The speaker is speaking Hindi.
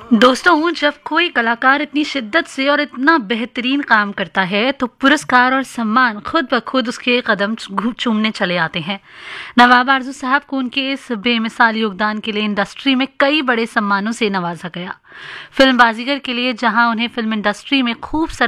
दोस्तों, जब कोई कलाकार इतनी शिद्दत से और इतना बेहतरीन काम करता है तो पुरस्कार और सम्मान खुद ब खुद उसके कदम चूमने चले आते हैं। नवाब आरजू साहब को उनके इस बेमिसाल योगदान के लिए इंडस्ट्री में कई बड़े सम्मानों से नवाजा गया। फिल्म बाजीगर के लिए जहां उन्हें फिल्म इंडस्ट्री में खूब